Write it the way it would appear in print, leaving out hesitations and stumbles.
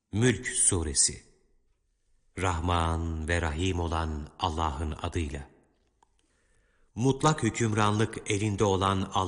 Mülk Suresi. Rahman ve Rahim olan Allah'ın adıyla. Mutlak hükümranlık elinde olan Allah